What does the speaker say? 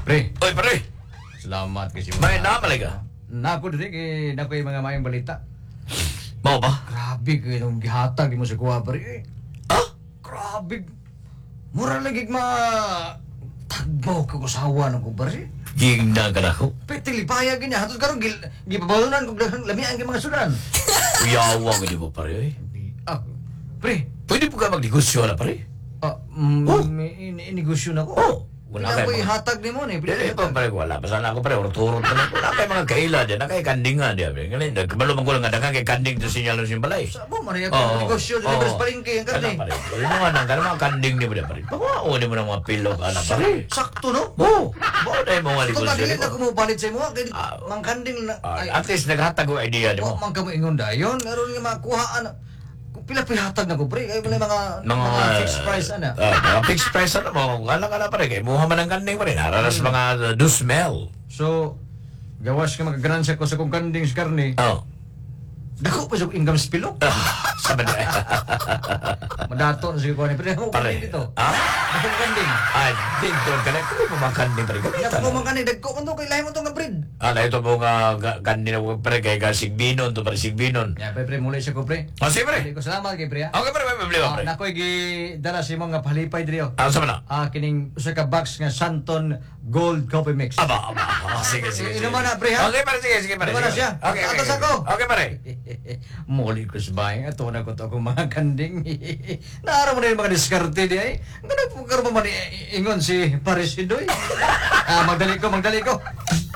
Pre, Oy, pare. salamat kasi May namalay ka. Nako diri kay nakoy mga mayong balita. Mao ba? Grabe kay nung gihatag mo sa kuha pre. Ah? Grabe. Mura lagi tagbaw ka ko sawa ng kumpare. Gingna ka na ko. Pwede lipaya gini. Hatos karon gipabalunan kung lamian kay mga sudan. Uyawa ko di mo, pare. Oy. Ah, pre. Pwede po ka magnegosyo na, pare? Oh. May negosyo na ko. Oh. Wala Wala kayo ko mga... ihatag ni mo ni. Dili pa, pare. Wala pa sana ako, pare. Urot-urot na lang. Wala kayo mga kaila dyan. Nakay kanding nga diya. Ngayon, kabalo man ko lang nga. Dakan kay kanding sa sinyal ng balay. Sabo man ako negosyo dili Oo. sa palengke ang Kana, karne. pare. Pwede mo nga nang mga kanding ni mo diya, pare. Pagwao ni mo ng mga pillow ka na, pare. Sakto no? Oo. Bao na yung mga Ito negosyo. kadili di na ba? kumupalit sa imo kay Ah. mangkanding na At least naghatag ko idea di Oh, mo. man kamo ingon dayon, meron nga makuhaan. Pila pihatag na ko pre, ay wala mga fixed price ana. Mga fixed price ano mo. Ngala ka na pare. Kay muha man ang kanding pare. Nararas mga dusmel. So gawas ka magaganansya ko sa kong kanding sa karne. Oh. Dako pa sa income spilok. Sabi na. Madato na sige ko ni pre. Ako Pare. kanding dito. Ah? Dako kanding. Ay, dito ka na. Kung may mga kanding pare. Ya Gamitan. ko man kani dagko man to kay lahi mo to nga breed. Na ito mo nga kanding na pare. Kay ka sigbinon. To pare sigbinon. Ya pre muli siya ko pre. Oh, sige pare. Dili ko salamat kay pre. Okay pare. May problema pare. Nakoy gi dala si mo nga palipay diri. Sa mana? Kining usa ka box nga Santon Gold Coffee Mix. Aba. Sige. Inuman na, pre, ha? Okay pare. Sige pare. Inuman na sige. siya. Okay. Atas ako. Okay pare. Muli ko sa bahay. Ato na ko to akong mga kanding. Naara mo na yung mga diskarte di ay. Ganun po karoon mo man ingon si Paris Sidoy. Magdali ko.